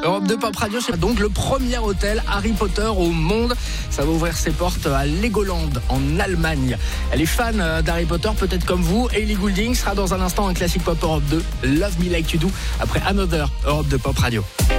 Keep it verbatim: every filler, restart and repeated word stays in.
Europe deux Pop Radio, c'est donc le premier hôtel Harry Potter au monde. Ça va ouvrir ses portes à Legoland en Allemagne. Elle est fan d'Harry Potter, peut-être comme vous. Ellie Goulding sera dans un instant un classique pop Europe deux, Love Me Like You Do, après Another, Europe deux Pop Radio.